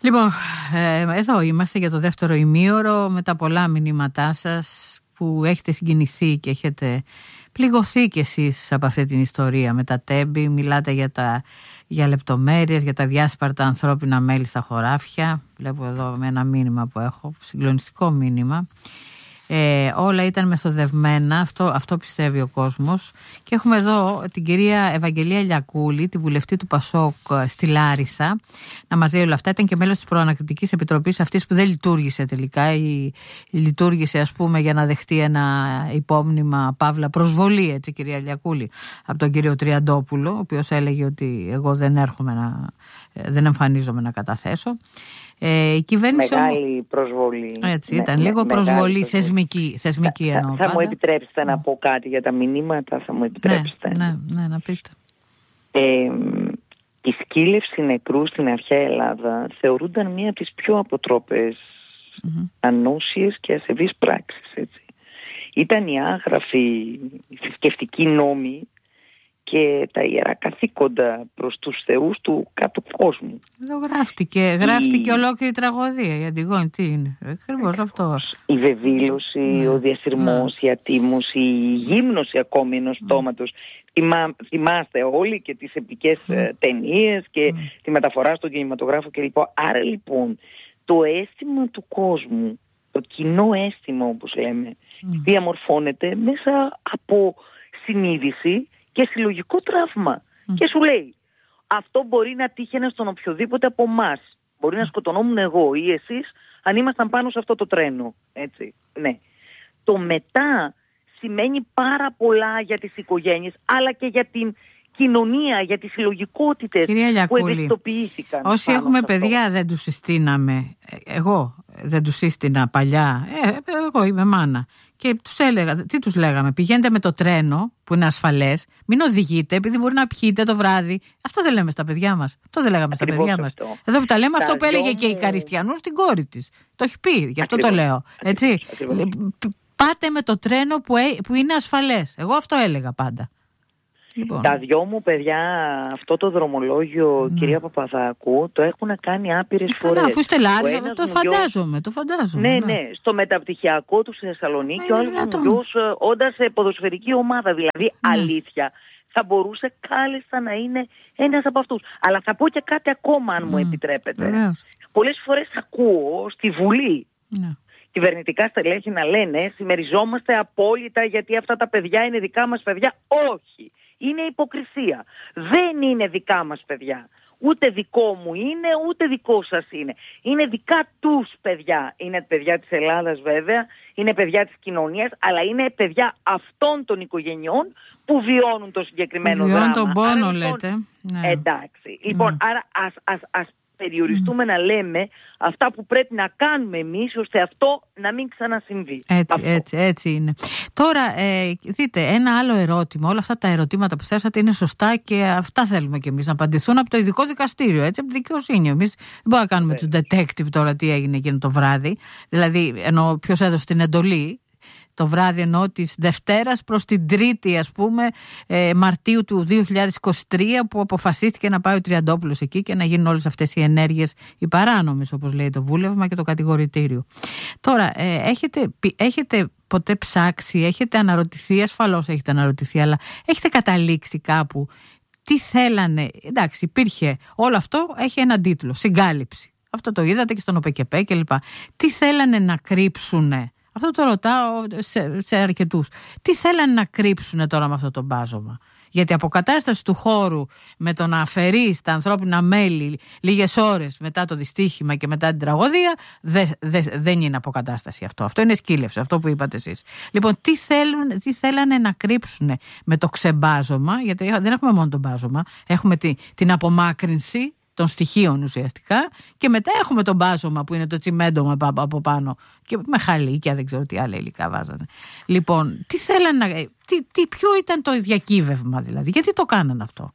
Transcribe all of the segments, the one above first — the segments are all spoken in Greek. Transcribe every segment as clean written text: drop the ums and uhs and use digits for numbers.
Λοιπόν, εδώ είμαστε για το δεύτερο ημίωρο με τα πολλά μηνύματά σας που έχετε συγκινηθεί και έχετε πληγωθεί κι εσείς από αυτή την ιστορία με τα τέμπη. Μιλάτε για λεπτομέρειες, για τα διάσπαρτα ανθρώπινα μέλη στα χωράφια. Βλέπω εδώ με ένα μήνυμα που έχω, συγκλονιστικό μήνυμα. Όλα ήταν μεθοδευμένα, αυτό πιστεύει ο κόσμος. Και έχουμε εδώ την κυρία Ευαγγελία Λιακούλη, τη βουλευτή του Πασόκ στη Λάρισα, να μας λέει όλα αυτά. Ήταν και μέλος της προανακριτικής επιτροπής αυτής που δεν λειτουργήσε τελικά, ή λειτουργήσε ας πούμε για να δεχτεί ένα υπόμνημα παύλα προσβολή, έτσι, κυρία Λιακούλη, από τον κύριο Τριαντόπουλο, ο οποίος έλεγε ότι εγώ δεν εμφανίζομαι να καταθέσω. Η κυβέρνηση μεγάλη προσβολή. Έτσι, ήταν λίγο προσβολή θεσμική εννοώ. Θα μου επιτρέψετε να πω κάτι για τα μηνύματα, θα μου επιτρέψετε? Ναι, να πείτε. Η σκύλευση νεκρού στην αρχαία Ελλάδα θεωρούνταν μία από τις πιο αποτρόπες ανούσιες και ασεβείς πράξεις. Έτσι. Ήταν οι άγραφοι θρησκευτικοί νόμοι και τα ιερά καθήκοντα προς τους θεούς του κάτω κόσμου. Εδώ γράφτηκε ολόκληρη τραγωδία. Η Αντιγόνη τι είναι? Ακριβώς αυτό. Η βεβήλωση, ο διασυρμός, η ατίμωση, η γύμνωση ακόμη ενός στόματος. Θυμάστε όλοι και τις επικές ταινίες και τη μεταφορά στον κινηματογράφο κλπ. Άρα λοιπόν το αίσθημα του κόσμου, το κοινό αίσθημα όπως λέμε, διαμορφώνεται μέσα από συνείδηση και συλλογικό τραύμα. Και σου λέει, αυτό μπορεί να τύχαινε στον οποιοδήποτε από εμάς. Μπορεί να σκοτωνόμουν εγώ ή εσείς αν ήμασταν πάνω σε αυτό το τρένο. Έτσι. Ναι. Το μετά σημαίνει πάρα πολλά για τις οικογένειες, αλλά και για την κοινωνία, για τις συλλογικότητες που ευαισθητοποιήθηκαν. Όσοι έχουμε παιδιά δεν τους συστήναμε. Εγώ δεν τους σύστηνα παλιά. Εγώ είμαι μάνα. Και τους έλεγα, τι τους λέγαμε? Πηγαίνετε με το τρένο που είναι ασφαλές, μην οδηγείτε επειδή μπορεί να πιείτε το βράδυ. Αυτό δεν λέμε στα παιδιά μας. Αυτό δεν λέγαμε στα παιδιά μας. Εδώ που τα λέμε, αυτό που έλεγε και η Καριστιανού στην κόρη της. Το έχει πει, γι' αυτό το λέω. Έτσι. Πάτε με το τρένο που είναι ασφαλές. Εγώ αυτό έλεγα πάντα. Λοιπόν. Τα δυο μου παιδιά αυτό το δρομολόγιο, κυρία Παπαδάκου, το έχουν κάνει άπειρες φορές. Αφού είστε Λάρισα, το φαντάζομαι. Ναι. Στο μεταπτυχιακό του στη Θεσσαλονίκη, ο άλλος μου γιος όντας σε ποδοσφαιρική ομάδα. Δηλαδή, αλήθεια, θα μπορούσε κάλλιστα να είναι ένας από αυτούς. Αλλά θα πω και κάτι ακόμα, αν μου επιτρέπετε. Πολλές φορές ακούω στη Βουλή κυβερνητικά στελέχη να λένε συμμεριζόμαστε απόλυτα γιατί αυτά τα παιδιά είναι δικά μας παιδιά. Όχι. Είναι υποκρισία. Δεν είναι δικά μας παιδιά. Ούτε δικό μου είναι, ούτε δικό σας είναι. Είναι δικά τους παιδιά. Είναι παιδιά της Ελλάδας βέβαια, είναι παιδιά της κοινωνίας, αλλά είναι παιδιά αυτών των οικογενειών που βιώνουν το συγκεκριμένο δράμα. Βιώνουν τον πόνο, λέτε. Ναι. Εντάξει. Λοιπόν, άρα ας περιοριστούμε να λέμε αυτά που πρέπει να κάνουμε εμείς ώστε αυτό να μην ξανασυμβεί. Έτσι είναι. Τώρα, δείτε, ένα άλλο ερώτημα. Όλα αυτά τα ερωτήματα που θέσατε είναι σωστά και αυτά θέλουμε κι εμείς να απαντηθούν από το ειδικό δικαστήριο, έτσι, από τη δικαιοσύνη. Εμείς δεν μπορούμε να κάνουμε τους detective τώρα τι έγινε εκείνο το βράδυ. Δηλαδή, εννοώ ποιος έδωσε την εντολή. Το βράδυ εννοώ της Δευτέρας προς την Τρίτη, ας πούμε, Μαρτίου του 2023, που αποφασίστηκε να πάει ο Τριαντόπουλος εκεί και να γίνουν όλες αυτές οι ενέργειες, οι παράνομες, όπως λέει το βούλευμα και το κατηγορητήριο. Τώρα, έχετε ποτέ ψάξει, έχετε αναρωτηθεί, ασφαλώς έχετε αναρωτηθεί, αλλά έχετε καταλήξει κάπου τι θέλανε? Εντάξει, υπήρχε, όλο αυτό έχει έναν τίτλο, συγκάλυψη. Αυτό το είδατε και στον ΟΠΕΚΕΠΕ κλπ. Τι θέλανε να κρύψουνε? Αυτό το ρωτάω σε αρκετούς. Τι θέλανε να κρύψουν τώρα με αυτό το μπάζωμα? Γιατί η αποκατάσταση του χώρου με το να αφαιρεί τα ανθρώπινα μέλη λίγες ώρες μετά το δυστύχημα και μετά την τραγωδία δεν είναι αποκατάσταση αυτό. Αυτό είναι σκύλευση, αυτό που είπατε εσείς. Λοιπόν, τι θέλανε να κρύψουν με το ξεμπάζωμα? Γιατί δεν έχουμε μόνο το μπάζωμα, έχουμε την απομάκρυνση των στοιχείων ουσιαστικά και μετά έχουμε το μπάζωμα που είναι το τσιμέντομα από πάνω και με χαλίκια, δεν ξέρω τι άλλα υλικά βάζανε. Λοιπόν, τι θέλανε ποιο ήταν το διακύβευμα δηλαδή, γιατί το κάνανε αυτό?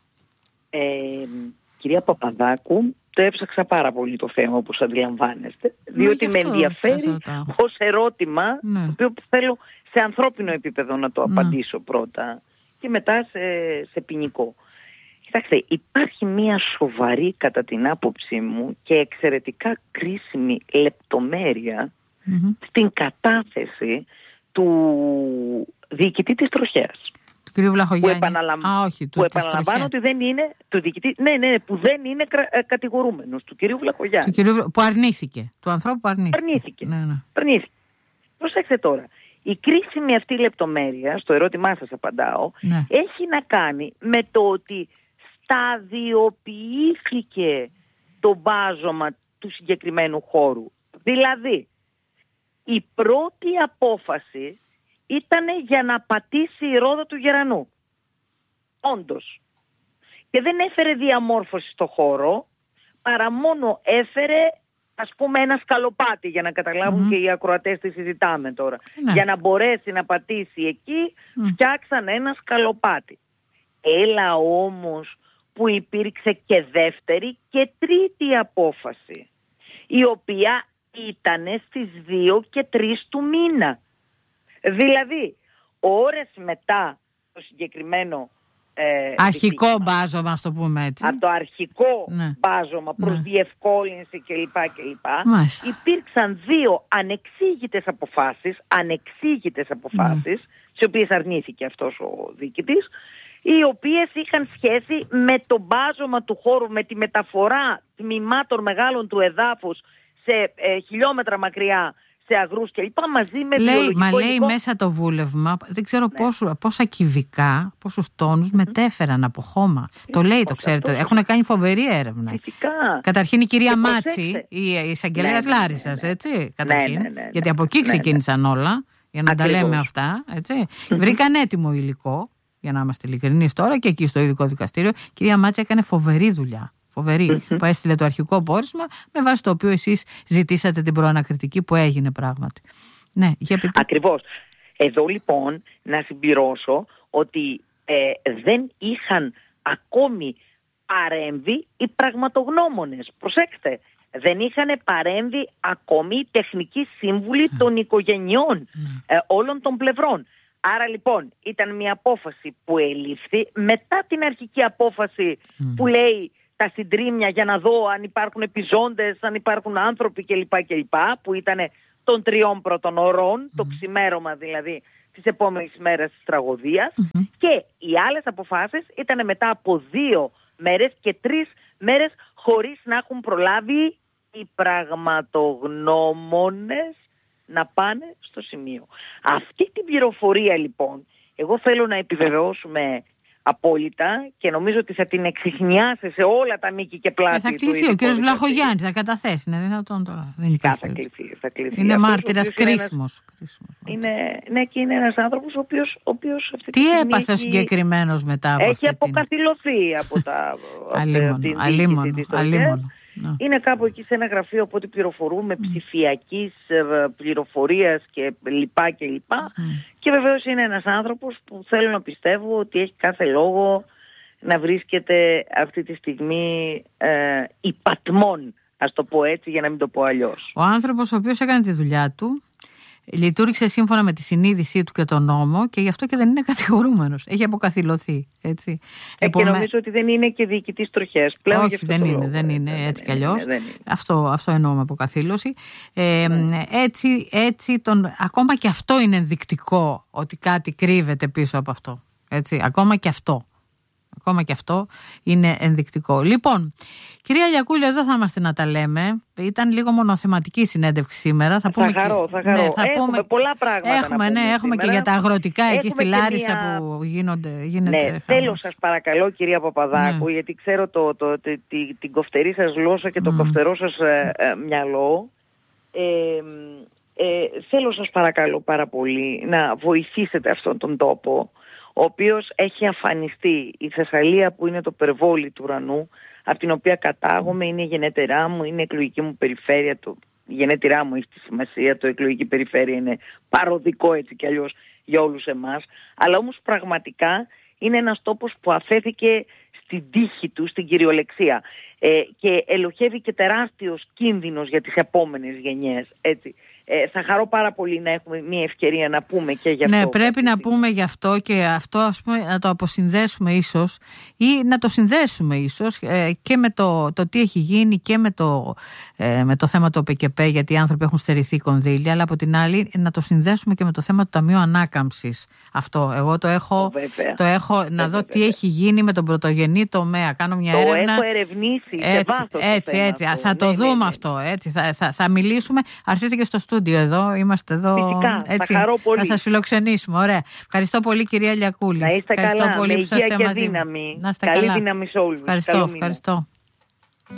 Κυρία Παπαδάκου, το έψαξα πάρα πολύ το θέμα όπως αντιλαμβάνεστε, διότι με ενδιαφέρει ως ερώτημα, το οποίο θέλω σε ανθρώπινο επίπεδο να το απαντήσω πρώτα και μετά σε ποινικό. Κοιτάξτε, υπάρχει μια σοβαρή κατά την άποψή μου και εξαιρετικά κρίσιμη λεπτομέρεια στην κατάθεση του διοικητή της τροχέας. Του κ. Βλαχογιάννη. Που επαναλαμβάνω ότι δεν είναι του διοικητή, που δεν είναι κατηγορούμενος, του κ. Βλαχογιάννη. Που αρνήθηκε, του ανθρώπου που αρνήθηκε. Αρνήθηκε. Προσέξτε τώρα. Η κρίσιμη αυτή λεπτομέρεια, στο ερώτημά σας απαντάω, έχει να κάνει με το ότι σταδιοποιήθηκε το μπάζωμα του συγκεκριμένου χώρου. Δηλαδή, η πρώτη απόφαση ήταν για να πατήσει η ρόδα του γερανού. Όντως. Και δεν έφερε διαμόρφωση στο χώρο, παρά μόνο έφερε, ας πούμε, ένα σκαλοπάτι, για να καταλάβουν και οι ακροατές τι συζητάμε τώρα. Για να μπορέσει να πατήσει εκεί, φτιάξαν ένα σκαλοπάτι. Έλα όμως που υπήρξε και δεύτερη και τρίτη απόφαση, η οποία ήταν στις 2 και 3 του μήνα. Δηλαδή, ώρες μετά το συγκεκριμένο αρχικό μπάζωμα, ας το πούμε έτσι. Από το αρχικό μπάζωμα προς διευκόλυνση κλπ. Υπήρξαν 2 ανεξήγητες αποφάσεις, τις οποίες αρνήθηκε αυτός ο διοικητής, οι οποίες είχαν σχέση με το μπάζωμα του χώρου, με τη μεταφορά τμήματων μεγάλων του εδάφους σε χιλιόμετρα μακριά, σε αγρούς κλπ. Μαζί με βιολογικό υλικό. Μέσα το βούλευμα, δεν ξέρω πόσα κυβικά, πόσους τόνους μετέφεραν από χώμα. Το λέει, το ξέρετε. Έχουν κάνει φοβερή έρευνα. Φυσικά. Καταρχήν η κυρία Μάτση, η εισαγγελέας Λάρισσας, έτσι. Καταρχήν. Γιατί από εκεί ξεκίνησαν όλα, για να τα λέμε αυτά, έτσι. Βρήκαν έτοιμο υλικό, για να είμαστε ειλικρινείς τώρα, και εκεί στο ειδικό δικαστήριο. Η κυρία Μάτση έκανε φοβερή δουλειά. Που έστειλε το αρχικό πόρισμα, με βάση το οποίο εσείς ζητήσατε την προανακριτική, που έγινε πράγματι. Ναι, ακριβώς. Εδώ λοιπόν να συμπληρώσω ότι δεν είχαν ακόμη παρέμβει οι πραγματογνώμονες. Προσέξτε, δεν είχαν παρέμβει ακόμη οι τεχνικοί σύμβουλοι των οικογενειών όλων των πλευρών. Άρα λοιπόν ήταν μια απόφαση που ελήφθη μετά την αρχική απόφαση που λέει τα συντρίμμια για να δω αν υπάρχουν επιζώντες, αν υπάρχουν άνθρωποι κλπ. Που ήταν των 3 πρώτων ωρών, το ξημέρωμα δηλαδή της επόμενης μέρας της τραγωδίας. Και οι άλλες αποφάσεις ήταν μετά από 2 μέρες και 3 μέρες, χωρίς να έχουν προλάβει οι πραγματογνώμονες να πάνε στο σημείο. Αυτή την πληροφορία λοιπόν εγώ θέλω να επιβεβαιώσουμε απόλυτα και νομίζω ότι θα την εξιχνιάσει σε όλα τα μήκη και πλάτη. Θα κληθεί ο κ. Βλαχογιάννης, θα καταθέσει. Είναι δυνατόν τώρα? Θα κληθεί. Είναι μάρτυρας κρίσιμος. Ναι, και είναι ένας άνθρωπος ο οποίος τι έπαθε ο συγκεκριμένος μετά από έχει αποκαθιλωθεί από την διοίκηση της τροχέας. Είναι κάπου εκεί σε ένα γραφείο, από ό,τι πληροφορούμε, ψηφιακής πληροφορίας και λοιπά και λοιπά. Και βεβαίως είναι ένας άνθρωπος που θέλω να πιστεύω ότι έχει κάθε λόγο να βρίσκεται αυτή τη στιγμή υπατμών, ας το πω έτσι, για να μην το πω αλλιώς. Ο άνθρωπος ο οποίος έκανε τη δουλειά του, λειτουργήσε σύμφωνα με τη συνείδησή του και τον νόμο, και γι' αυτό και δεν είναι κατηγορούμενος. Έχει αποκαθιλωθεί, έτσι. Και νομίζω ότι δεν είναι και διοικητής τροχέας πλέον. Όχι, δεν είναι έτσι κι αλλιώς. Αυτό εννοώ με αποκαθήλωση. Έτσι ακόμα και αυτό είναι ενδεικτικό ότι κάτι κρύβεται πίσω από αυτό. Έτσι, ακόμα και αυτό είναι ενδεικτικό. Λοιπόν, κυρία Λιακούλη, εδώ θα είμαστε να τα λέμε. Ήταν λίγο μονοθεματική συνέντευξη σήμερα. Θα χαρώ. Έχουμε πολλά πράγματα έχουμε και για τα αγροτικά εκεί στη Λάρισα που γίνεται. Θέλω σας παρακαλώ, κυρία Παπαδάκου, γιατί ξέρω την κοφτερή σας γλώσσα και το κοφτερό σας μυαλό. Θέλω σας παρακαλώ πάρα πολύ να βοηθήσετε αυτόν τον τόπο, ο οποίος έχει αφανιστεί. Η Θεσσαλία, που είναι το περβόλι του ουρανού, από την οποία κατάγομαι, είναι η γενέτειρά μου, είναι η εκλογική μου περιφέρεια. Η γενέτειρά μου έχει τη σημασία, το εκλογική περιφέρεια είναι παροδικό έτσι κι αλλιώς για όλους εμάς. Αλλά όμως πραγματικά είναι ένας τόπος που αφέθηκε στην τύχη του, στην κυριολεξία. Και ελοχεύει και τεράστιος κίνδυνος για τις επόμενες γενιές. Έτσι. θα χαρώ πάρα πολύ να έχουμε μια ευκαιρία να πούμε και γι' αυτό. Ναι, πρέπει να πούμε γι' αυτό και αυτό, ας πούμε, να το αποσυνδέσουμε ίσως ή να το συνδέσουμε ίσως και με το τι έχει γίνει και με το θέμα του ΟΠΕΚΕΠΕ, γιατί οι άνθρωποι έχουν στερηθεί κονδύλια, αλλά από την άλλη να το συνδέσουμε και με το θέμα του Ταμείου Ανάκαμψης. Αυτό εγώ το έχω να δω τι έχει γίνει με τον πρωτογενή τομέα. Κάνω μια έρευνα. Το έχω ερευνήσει σε βάθος. Έτσι. Θα το δούμε αυτό. Έτσι. Θα μιλήσουμε. Αρθείτε και στο στούντιο εδώ. Είμαστε εδώ. Φυσικά. Έτσι. Θα χαρώ πολύ. Θα σας φιλοξενήσουμε. Ωραία. Ευχαριστώ πολύ, κυρία Λιακούλη. Να είστε καλά. Πολύ με υγεία και δύναμη. Καλή δύναμη σε όλους. Ευχαριστώ.